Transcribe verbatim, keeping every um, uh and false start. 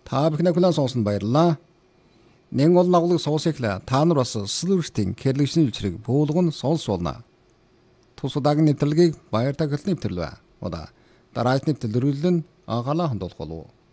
Та бүхэн хүлээн сонсон баярлалаа. Нэн ол нагуулыг сонсохлаа. Та нар бас Silverstein хэрэглэгчний бичрэг буулган сонсуулна. Тус удаагийн нэвтрэлгийг баяр тагтал нэвтрэлвэ. Удаа дараач нэвтрэл өргөлн анхаалаа хандуулах болов.